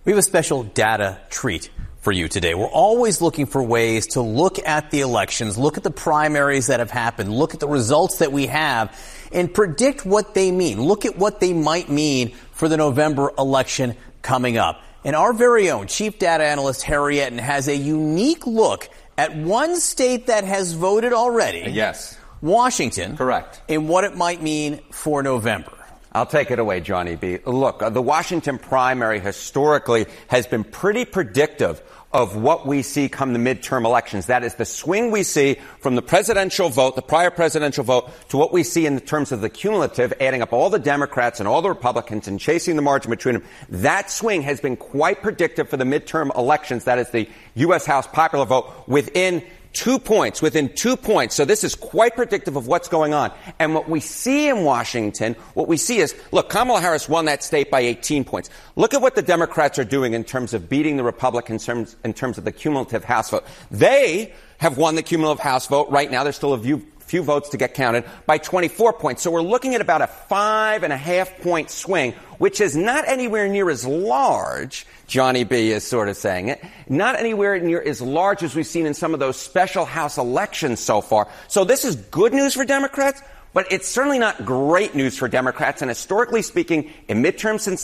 We have a special data treat for you today. We're always looking for ways to look at the elections, look at the primaries that have happened, look at the results that we have, and predict what they mean. Look at what they might mean for the November election coming up. And our very own chief data analyst, Harry Etten, has a unique look at one state that has voted already. Yes. Washington. Correct. And what it might mean for November. I'll take it away, Johnny B. Look, the Washington primary historically has been pretty predictive of what we see come the midterm elections. That is the swing we see from the presidential vote, the prior presidential vote, to what we see in terms of the cumulative, adding up all the Democrats and all the Republicans and chasing the margin between them. That swing has been quite predictive for the midterm elections. That is the U.S. House popular vote within 2 points. So this is quite predictive of what's going on. And what we see in Washington, what we see is, look, Kamala Harris won that state by 18 points. Look at what the Democrats are doing in terms of beating the Republicans in terms of the cumulative House vote. They have won the cumulative House vote. Right now, there's still a few votes to get counted by 24 points. So we're looking at about a 5.5 point swing, which is not anywhere near as large, Johnny B is sort of saying it, not anywhere near as large as we've seen in some of those special House elections so far. So this is good news for Democrats, but it's certainly not great news for Democrats. And historically speaking, in midterms since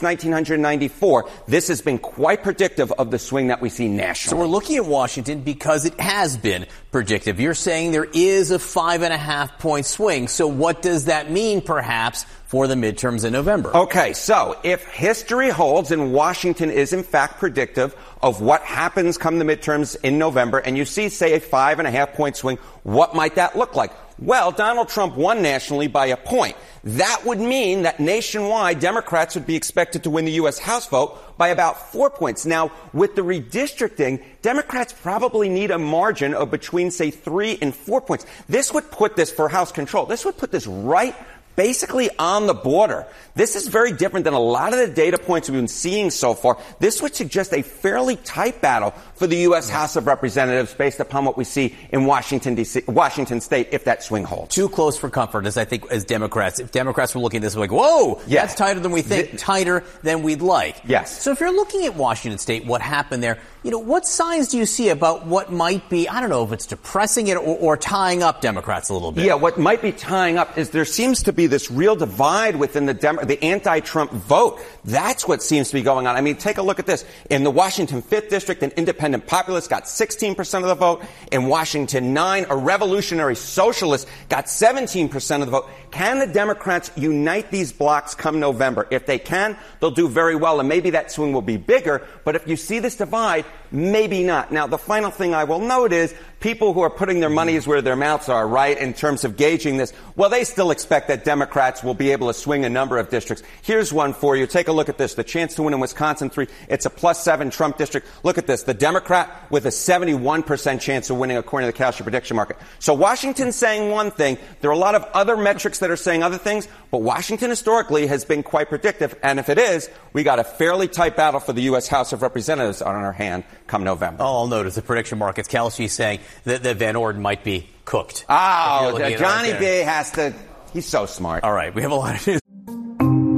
1994, this has been quite predictive of the swing that we see nationally. So we're looking at Washington because it has been predictive. You're saying there is a 5.5 point swing. So what does that mean, perhaps, for the midterms in November? Okay, so if history holds and Washington is in fact predictive of what happens come the midterms in November, and you see, say, a 5.5 point swing, what might that look like? Well, Donald Trump won nationally by a point. That would mean that nationwide, Democrats would be expected to win the U.S. House vote by about 4 points. Now, with the redistricting, Democrats probably need a margin of between, say, 3 and 4 points. This would put this, for House control, this would put this right basically on the border. This is very different than a lot of the data points we've been seeing so far. This would suggest a fairly tight battle for the U.S. House of Representatives based upon what we see in Washington State, if that swing holds. Too close for comfort, as I think, as Democrats. If Democrats were looking at this, like, whoa, yes, that's tighter than we think, tighter than we'd like. Yes. So if you're looking at Washington State, what happened there, what signs do you see about what might be, I don't know if it's depressing it or tying up Democrats a little bit? Yeah, what might be tying up is there seems to be this real divide within the anti-Trump vote. That's what seems to be going on. I mean, take a look at this. In the Washington 5th District, an independent populist got 16% of the vote. In Washington 9, a revolutionary socialist got 17% of the vote. Can the Democrats unite these blocks come November? If they can, they'll do very well, and maybe that swing will be bigger. But if you see this divide, maybe not. Now, the final thing I will note is people who are putting their monies where their mouths are, right, in terms of gauging this, well, they still expect that Democrats will be able to swing a number of districts. Here's one for you. Take a look at this. The chance to win in Wisconsin 3, it's a +7 Trump district. Look at this. The Democrat with a 71% chance of winning according to the Kalshi prediction market. So Washington's saying one thing. There are a lot of other metrics that are saying other things, but Washington historically has been quite predictive. And if it is, we got a fairly tight battle for the U.S. House of Representatives on our hand come November. Oh, I'll notice the prediction markets. Kalshi saying that Van Orden might be cooked. Oh, Johnny B has to. He's so smart. All right. We have a lot of news.